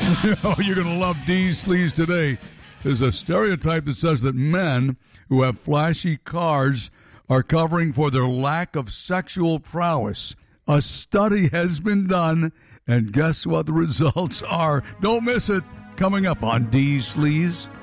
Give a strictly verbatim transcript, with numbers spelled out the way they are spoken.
Oh, you're going to love Dee's Sleaze today. There's a stereotype that says that men who have flashy cars are covering for their lack of sexual prowess. A study has been done, and guess what the results are? Don't miss it. Coming up on Dee's Sleaze.